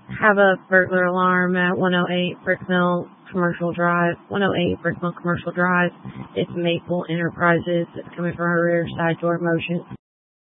Have a burglar alarm at 108 Brick Mill Commercial Drive. 108 Brick Mill Commercial Drive. It's Maple Enterprises. It's coming from our rear side door motion.